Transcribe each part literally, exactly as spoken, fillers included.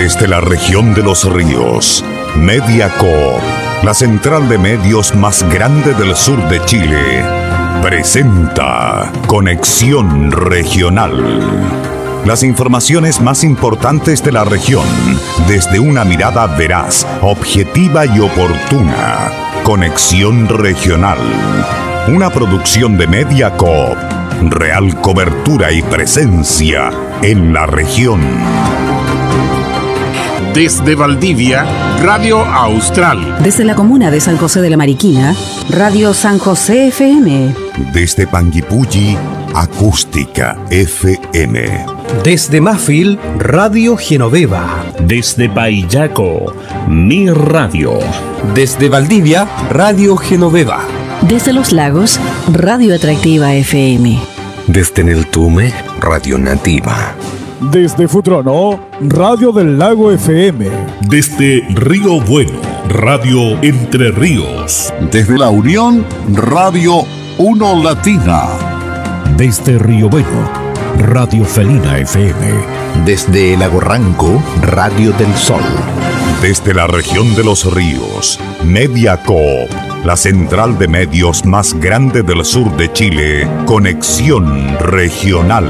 Desde la región de los ríos, Mediacorp, la central de medios más grande del sur de Chile, presenta Conexión Regional. Las informaciones más importantes de la región, desde una mirada veraz, objetiva y oportuna. Conexión Regional, una producción de Mediacorp. Real cobertura y presencia en la región. Desde Valdivia, Radio Austral. Desde la comuna de San José de la Mariquina, Radio San José F M. Desde Panguipulli, Acústica F M. Desde Mafil, Radio Genoveva. Desde Payaco, Mi Radio. Desde Valdivia, Radio Genoveva. Desde Los Lagos, Radio Atractiva F M. Desde Neltume, Radio Nativa. Desde Futrono, Radio del Lago F M. Desde Río Bueno, Radio Entre Ríos. Desde La Unión, Radio Uno Latina. Desde Río Bueno, Radio Felina F M. Desde Lago Ranco, Radio del Sol. Desde la región de los ríos, Mediacorp, la central de medios más grande del sur de Chile, Conexión Regional.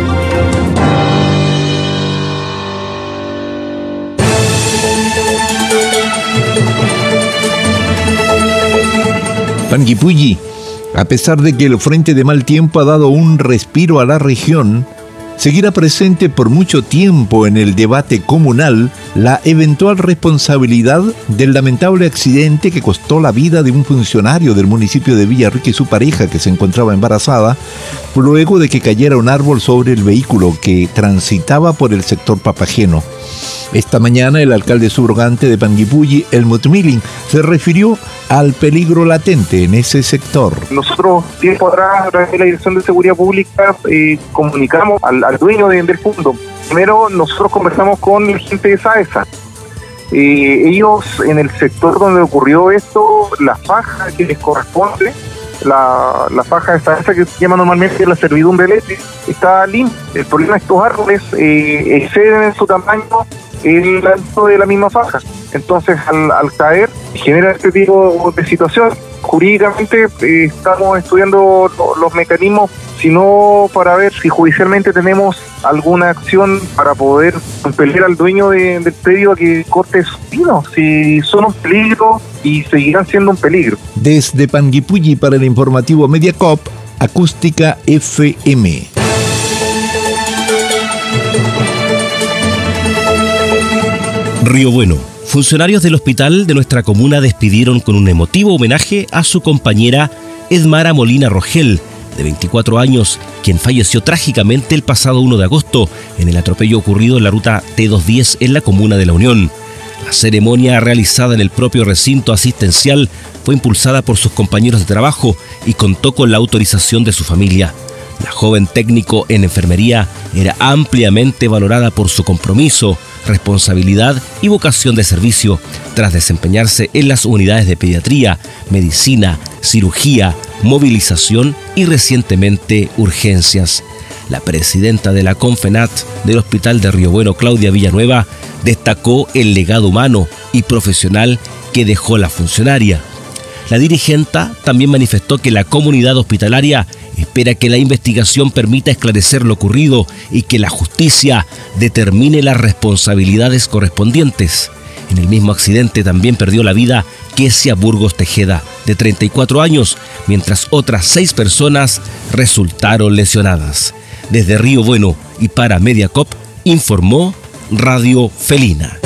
Panguipulli, a pesar de que el frente de mal tiempo ha dado un respiro a la región, seguirá presente por mucho tiempo en el debate comunal la eventual responsabilidad del lamentable accidente que costó la vida de un funcionario del municipio de Villarrica y su pareja, que se encontraba embarazada, luego de que cayera un árbol sobre el vehículo que transitaba por el sector Papageno. Esta mañana el alcalde subrogante de Panguipulli, Helmut Milling, se refirió al peligro latente en ese sector. Nosotros, tiempo atrás, a través de la Dirección de Seguridad Pública, eh, comunicamos al, al dueño de, del fondo. Primero, nosotros conversamos con la gente de SAESA. Eh, ellos, en el sector donde ocurrió esto, la faja que les corresponde, la, la faja de SAESA, que se llama normalmente la servidumbre eléctrica, está limpia. El problema es que estos árboles eh, exceden en su tamaño el alto de la misma faja. Entonces, al, al caer, genera este tipo de situación. Jurídicamente eh, estamos estudiando lo, los mecanismos, sino para ver si judicialmente tenemos alguna acción para poder impedir al dueño de, del predio a que corte sus pinos, si son un peligro y seguirán siendo un peligro. Desde Panguipulli para el informativo Mediacorp, Acústica F M. Río Bueno. Funcionarios del hospital de nuestra comuna despidieron con un emotivo homenaje a su compañera Edmara Molina Rogel, de veinticuatro años, quien falleció trágicamente el pasado primero de agosto en el atropello ocurrido en la ruta T doscientos diez en la comuna de La Unión. La ceremonia, realizada en el propio recinto asistencial, fue impulsada por sus compañeros de trabajo y contó con la autorización de su familia. La joven técnico en enfermería era ampliamente valorada por su compromiso, responsabilidad y vocación de servicio, tras desempeñarse en las unidades de pediatría, medicina, cirugía, movilización y recientemente urgencias. La presidenta de la Confenat del Hospital de Río Bueno, Claudia Villanueva, destacó el legado humano y profesional que dejó la funcionaria. La dirigenta también manifestó que la comunidad hospitalaria espera que la investigación permita esclarecer lo ocurrido y que la justicia determine las responsabilidades correspondientes. En el mismo accidente también perdió la vida Kesia Burgos Tejeda, de treinta y cuatro años, mientras otras seis personas resultaron lesionadas. Desde Río Bueno y para Mediacorp, informó Radio Felina.